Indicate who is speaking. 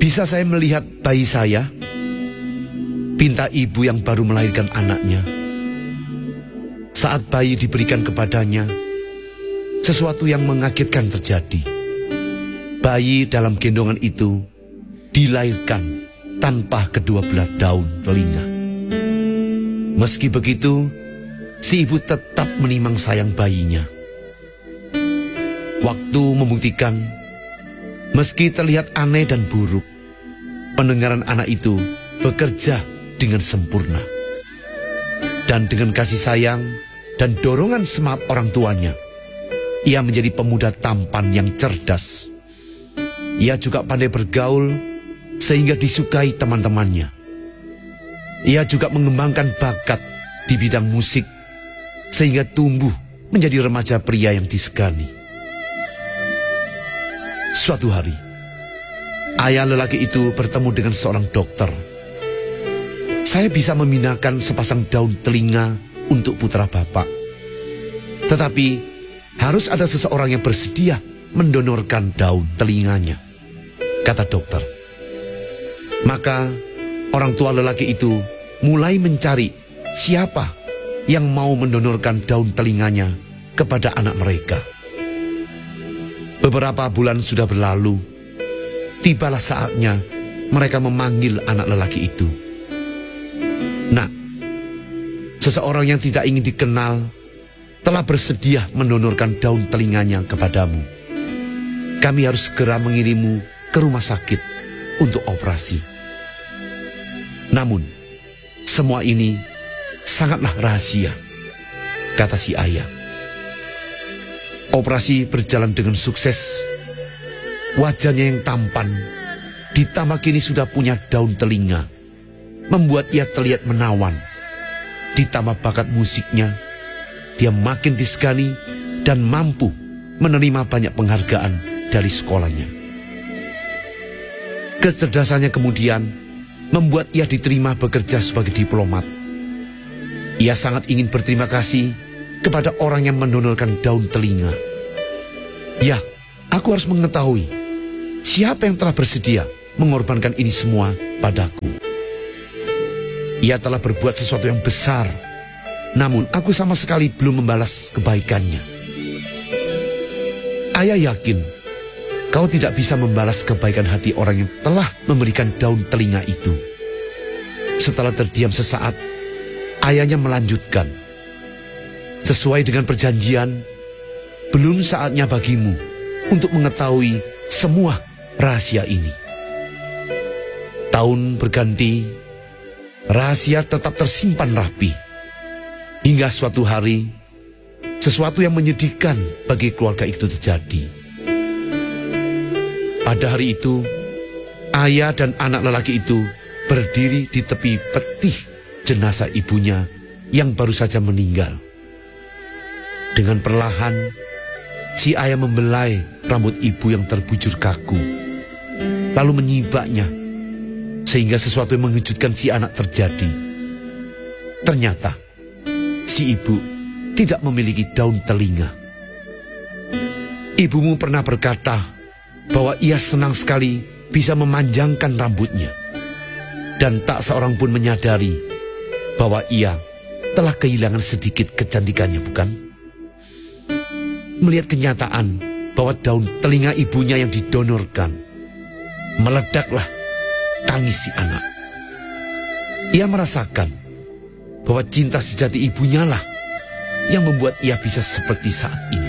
Speaker 1: Bisa saya melihat bayi saya? Pinta ibu yang baru melahirkan anaknya. Saat bayi diberikan kepadanya, sesuatu yang mengagetkan terjadi. Bayi dalam gendongan itu dilahirkan tanpa kedua belah daun telinga. Meski begitu, si ibu tetap menimang sayang bayinya. Waktu membuktikan, meski terlihat aneh dan buruk, pendengaran anak itu bekerja dengan sempurna. Dan dengan kasih sayang dan dorongan semangat orang tuanya, ia menjadi pemuda tampan yang cerdas. Ia juga pandai bergaul sehingga disukai teman-temannya. Ia juga mengembangkan bakat di bidang musik sehingga tumbuh menjadi remaja pria yang disegani. Suatu hari, ayah lelaki itu bertemu dengan seorang dokter. Saya bisa memindahkan sepasang daun telinga untuk putra bapak. Tetapi harus ada seseorang yang bersedia mendonorkan daun telinganya, kata dokter. Maka orang tua lelaki itu mulai mencari siapa yang mau mendonorkan daun telinganya kepada anak mereka. Beberapa bulan sudah berlalu. Tibalah saatnya mereka memanggil anak lelaki itu. Nak, seseorang yang tidak ingin dikenal telah bersedia mendonorkan daun telinganya kepadamu. Kami harus segera mengirimmu ke rumah sakit untuk operasi. Namun, semua ini sangatlah rahasia, kata si ayah. Operasi berjalan dengan sukses. Wajahnya yang tampan, ditambah kini sudah punya daun telinga, membuat ia terlihat menawan. Ditambah bakat musiknya, dia makin disegani dan mampu menerima banyak penghargaan dari sekolahnya. Kecerdasannya kemudian membuat ia diterima bekerja sebagai diplomat. Ia sangat ingin berterima kasih kepada orang yang mendonorkan daun telinga. Ya, aku harus mengetahui siapa yang telah bersedia mengorbankan ini semua padaku. Ia telah berbuat sesuatu yang besar, namun aku sama sekali belum membalas kebaikannya. Ayah yakin kau tidak bisa membalas kebaikan hati orang yang telah memberikan daun telinga itu. Setelah terdiam sesaat, ayahnya melanjutkan. Sesuai dengan perjanjian, belum saatnya bagimu untuk mengetahui semua rahasia ini. Tahun berganti, rahasia tetap tersimpan rapi. Hingga suatu hari, sesuatu yang menyedihkan bagi keluarga itu terjadi. Pada hari itu, ayah dan anak lelaki itu berdiri di tepi peti jenazah ibunya yang baru saja meninggal. Dengan perlahan, si ayah membelai rambut ibu yang terbujur kaku, lalu menyibaknya, sehingga sesuatu yang mengejutkan si anak terjadi. Ternyata, si ibu tidak memiliki daun telinga. Ibumu pernah berkata bahwa ia senang sekali bisa memanjangkan rambutnya, dan tak seorang pun menyadari bahwa ia telah kehilangan sedikit kecantikannya, bukan? Melihat kenyataan bahwa daun telinga ibunya yang didonorkan, meledaklah tangis si anak. Ia merasakan bahwa cinta sejati ibunya lah yang membuat ia bisa seperti saat ini.